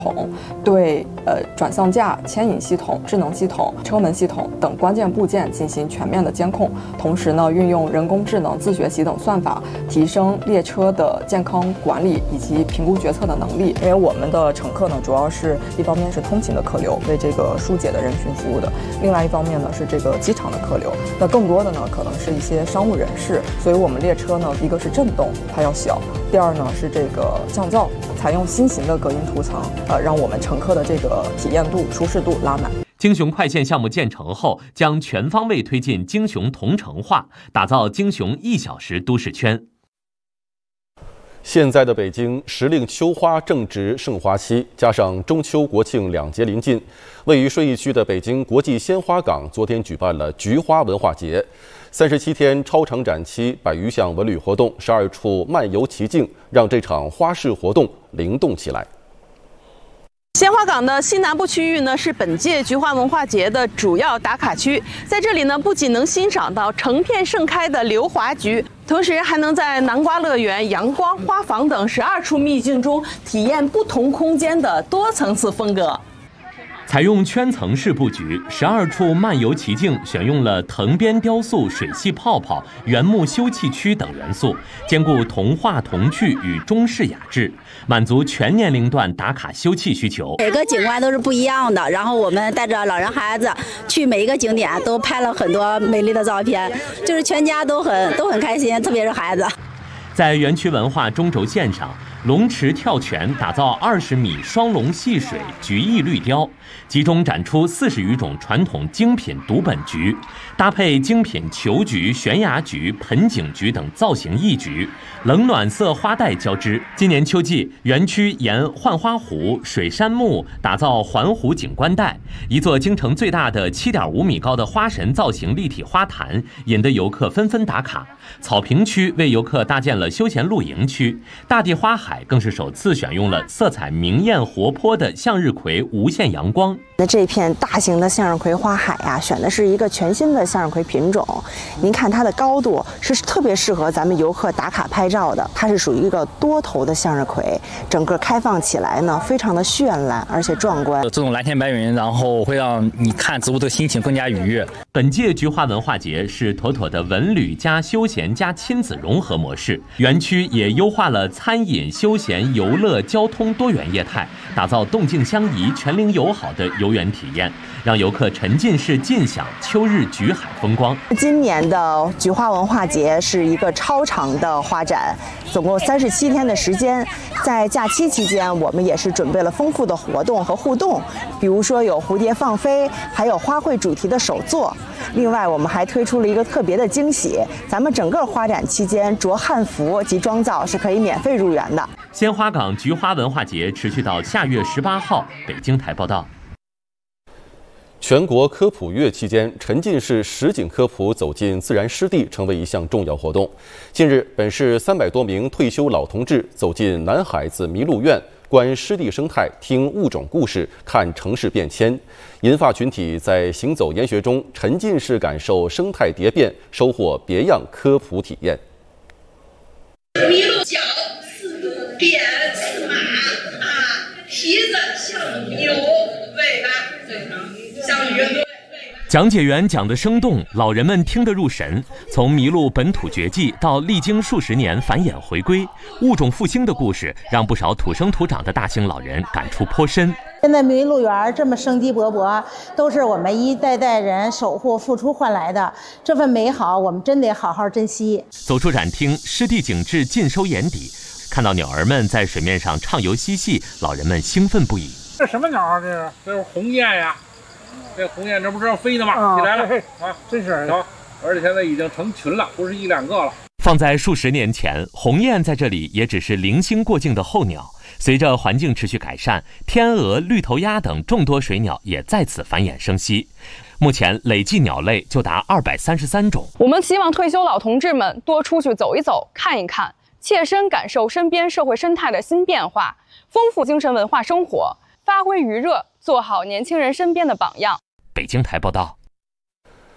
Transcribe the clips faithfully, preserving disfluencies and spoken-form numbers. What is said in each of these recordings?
统对呃转向架、牵引系统、智能系统、车门系统等关键部件进行全面的监控，同时呢，运用人工智能、自学习等算法，提升列车的健康管理以及评估决策的能力。因为我们的乘客呢，主要是一方面是通勤的客流，为这个疏解的人群服务的；另外一方面呢，是这个机场的客流。那更多的呢，可能是一些商务人士。所以我们列车呢，一个是震动它要小，第二呢是这个降噪，采用新型的隔音涂层。呃，让我们乘客的这个体验度、舒适度拉满。 京雄快线项目建成后，将全方位推进京雄同城化，打造京雄一小时都市圈。 现在的北京时令秋花正值盛花期，加上中秋国庆两节临近，位于顺义区的北京国际鲜花港昨天举办了菊花文化节。三十七天超长展期，百余项文旅活动，十二处漫游奇境，让这场花市活动灵动起来。 鲜花港的西南部区域呢，是本届菊花文化节的主要打卡区。在这里呢，不仅能欣赏到成片盛开的流华菊，同时还能在南瓜乐园、阳光花房等十二处秘境中体验不同空间的多层次风格。 采用圈层式布局，十二处漫游奇境选用了藤编雕塑、水系泡泡、原木休憩区等元素，兼顾童话童趣与中式雅致，满足全年龄段打卡休憩需求。 每个景观都是不一样的，然后我们带着老人孩子去每一个景点都拍了很多美丽的照片，就是全家都很都很开心，特别是孩子。 在园区文化中轴线上，龙池跳泉打造二十米双龙戏水菊艺绿雕，集中展出四十余种传统精品独本菊，搭配精品球菊、悬崖菊、盆景菊等造型艺菊，冷暖色花带交织。今年秋季，园区沿浣花湖、水杉木打造环湖景观带，一座京城最大的七点五米高的花神造型立体花坛，引得游客纷纷打卡。草坪区为游客搭建了休闲露营区，大地花海更是首次选用了色彩明艳活泼的向日葵无限阳光。 那这片大型的向日葵花海呀、啊，选的是一个全新的向日葵品种。您看它的高度是特别适合咱们游客打卡拍照的。它是属于一个多头的向日葵，整个开放起来呢，非常的绚烂而且壮观。 这种蓝天白云，然后会让你看植物的心情更加愉悦。 本届菊花文化节是妥妥的文旅加休闲加亲子融合模式，园区也优化了餐饮、休闲、游乐、交通多元业态，打造动静相宜、全龄友好的游园体验，让游客沉浸式尽享秋日菊海风光。 今年的菊花文化节是一个超长的花展，总共三十七天的时间。在假期期间，我们也是准备了丰富的活动和互动，比如说有蝴蝶放飞，还有花卉主题的手作。另外，我们还推出了一个特别的惊喜，咱们整个花展期间着汉服及妆造是可以免费入园的。 鲜花港菊花文化节持续到下月十八号。北京台报道。 全国科普月期间，沉浸式实景科普走进自然湿地成为一项重要活动。近日，本市三百多名退休老同志走进南海子麋鹿院，观湿地生态，听物种故事，看城市变迁。银发群体在行走研学中沉浸式感受生态蝶变，收获别样科普体验。 麋鹿角似鞭似马啊，蹄子像牛，尾巴像驴。 讲解员讲得生动，老人们听得入神。从麋鹿本土绝迹到历经数十年繁衍回归，物种复兴的故事让不少土生土长的大兴老人感触颇深。 现在麋鹿园这么生机勃勃，都是我们一代代人守护付出换来的，这份美好我们真得好好珍惜。 走出展厅，湿地景致尽收眼底，看到鸟儿们在水面上畅游嬉戏，老人们兴奋不已。 这什么鸟啊？这是这是鸿雁呀！这鸿雁这不是要飞的吗？起来了啊！真是啊！而且现在已经成群了，不是一两个了。 放在数十年前，鸿雁在这里也只是零星过境的候鸟。随着环境持续改善，天鹅、绿头鸭等众多水鸟也在此繁衍生息。目前累计鸟类就达二百三十三种。 我们希望退休老同志们多出去走一走、看一看，切身感受身边社会生态的新变化，丰富精神文化生活，发挥余热，做好年轻人身边的榜样。 北京台报道。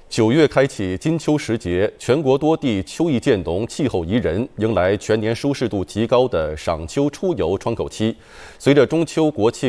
九月开启金秋时节，全国多地秋意渐浓，气候宜人，迎来全年舒适度极高的赏秋出游窗口期。随着中秋国庆